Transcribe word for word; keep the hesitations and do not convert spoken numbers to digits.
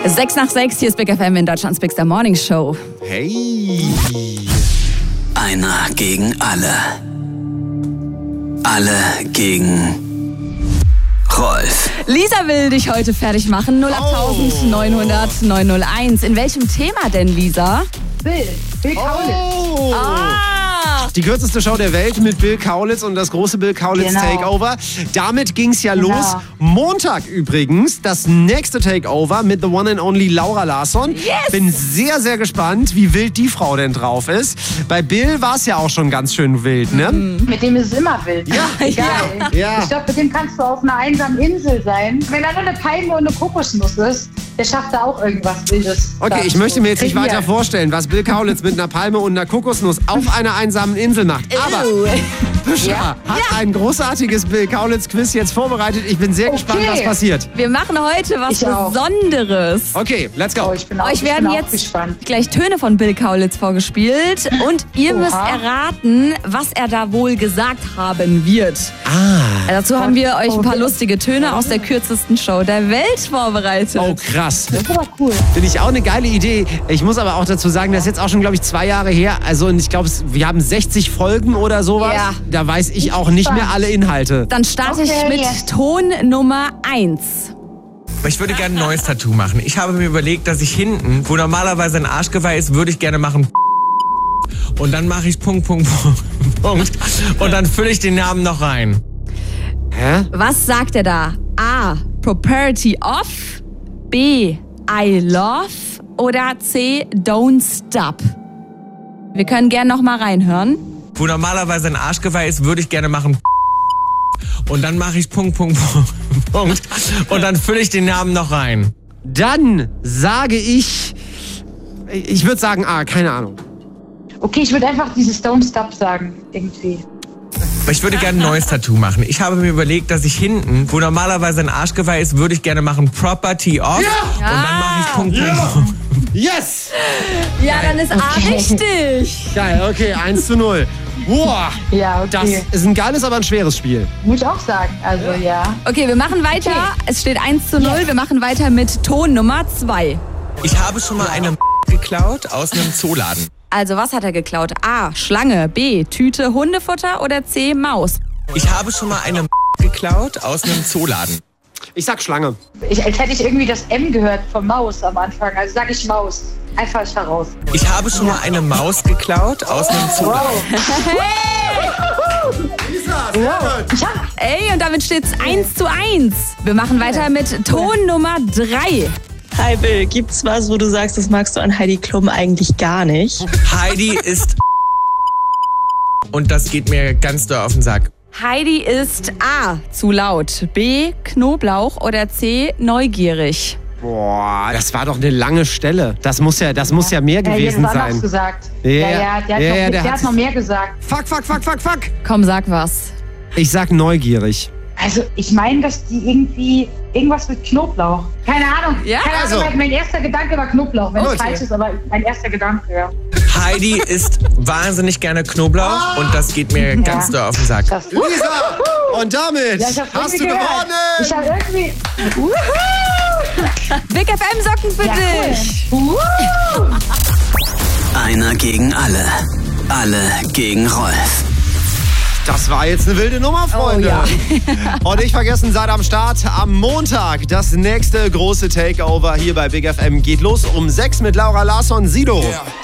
Sechs nach sechs, hier ist Big F M in Deutschlands Big Star Morning Show. Hey. Einer gegen alle. Alle gegen Rolf. Lisa will dich heute fertig machen. null acht neunhundert neunhunderteins. In welchem Thema denn, Lisa? Bill. Bill Kaulitz. Oh. Ah! Die kürzeste Show der Welt mit Bill Kaulitz und das große Bill Kaulitz Genau. Takeover. Damit ging's ja Genau. los. Montag übrigens das nächste Takeover mit the one and only Laura Larsson. Yes! Bin sehr, sehr gespannt, wie wild die Frau denn drauf ist. Bei Bill war es ja auch schon ganz schön wild, ne? Mit dem ist es immer wild. Ja, Egal. ja, ja. Ich glaube, mit dem kannst du auf einer einsamen Insel sein. Wenn da nur eine Palme und eine Kokosnuss ist, der schafft da auch irgendwas Wildes. Okay, ich möchte mir jetzt nicht Kreieren. weiter vorstellen, was Bill Kaulitz mit einer Palme und einer Kokosnuss auf einer einsamen Insel macht. Aber Fischer Ja. hat ein großartiges Bill Kaulitz-Quiz jetzt vorbereitet. Ich bin sehr Okay. gespannt, was passiert. Wir machen heute was Ich auch. Besonderes. Okay, let's go. Oh, ich bin auch, Euch ich werden bin auch jetzt gespannt. gleich Töne von Bill Kaulitz vorgespielt und ihr Oha. müsst erraten, was er da wohl gesagt haben wird. Ah. Dazu haben wir euch ein paar lustige Töne aus der kürzesten Show der Welt vorbereitet. Oh, krass. Das ist aber cool. Finde ich auch eine geile Idee. Ich muss aber auch dazu sagen, das ist jetzt auch schon, glaube ich, zwei Jahre her. Also, und ich glaube, wir haben sechzig Folgen oder sowas. Ja. Da weiß ich auch nicht mehr alle Inhalte. Dann starte ich Okay, mit yes. Ton Nummer eins. Ich würde gerne ein neues Tattoo machen. Ich habe mir überlegt, dass ich hinten, wo normalerweise ein Arschgeweih ist, würde ich gerne machen. Und dann mache ich Punkt, Punkt, Punkt, Punkt. Und dann fülle ich den Namen noch rein. Hä? Was sagt er da? A. Property of. B. I love. Oder C. Don't stop. Wir können gerne noch mal reinhören. Wo normalerweise ein Arschgeweih ist, würde ich gerne machen. Und dann mache ich Punkt, Punkt, Punkt. Und dann fülle ich den Namen noch rein. Dann sage ich, ich würde sagen, ah, keine Ahnung. Okay, ich würde einfach dieses Don't Stop sagen, irgendwie. Ich würde gerne ein neues Tattoo machen. Ich habe mir überlegt, dass ich hinten, wo normalerweise ein Arschgeweih ist, würde ich gerne machen Property of. Und dann mache ich Punkt, Punkt, Punkt. Yes! Ja, dann ist A Okay. richtig. Geil, okay, eins zu null. Boah, Ja, das okay. ist ein geiles, aber ein schweres Spiel. Muss ich auch sagen. Also, ja. Okay, wir machen weiter. Okay. Es steht eins zu null. Wir machen weiter mit Ton Nummer zwei. Ich habe schon mal eine geklaut aus einem Zooladen. Also, was hat er geklaut? A. Schlange. B. Tüte Hundefutter. Oder C. Maus. Ich habe schon mal eine geklaut aus einem Zooladen. Ich sag Schlange. Ich, als hätte ich irgendwie das M gehört von Maus am Anfang. Also sage ich Maus. Einfach heraus. Ich habe schon mal eine Maus geklaut aus einem Zooladen. Lisa, sehr gut. Ich hab, Ey, und damit steht's eins zu eins. Wir machen weiter mit Ton Nummer drei. Hi Bill, gibt's was, wo du sagst, das magst du an Heidi Klum eigentlich gar nicht? Heidi ist und das geht mir ganz doll auf den Sack. Heidi ist A. Zu laut. B. Knoblauch. Oder C. Neugierig. Boah, das war doch eine lange Stelle. Das muss ja, das muss ja mehr ja, gewesen das war noch sein. gesagt. Ja, Ja, ja, der hat, ja, noch, ja, der der hat hat- noch mehr gesagt. Fuck, fuck, fuck, fuck, fuck. Komm, sag was. Ich sag neugierig. Also ich meine, dass die irgendwie irgendwas mit Knoblauch. Keine Ahnung. Ja, Keine also. Ahnung, mein erster Gedanke war Knoblauch. Wenn Gut. es falsch ist, aber mein erster Gedanke, ja. Heidi isst wahnsinnig gerne Knoblauch und das geht mir ganz doll auf den Sack. Das, Lisa, und damit ja, ich hab's hast du irgendwie gehört. gewonnen. Ich habe irgendwie... Big F M Socken für Ja, dich. cool. Einer gegen alle. Alle gegen Rolf. Das war jetzt eine wilde Nummer, Freunde. Oh, ja. Und nicht vergessen, seid am Start am Montag. Das nächste große Takeover hier bei Big F M geht los um sechs mit Laura Larsson, Sido. Yeah.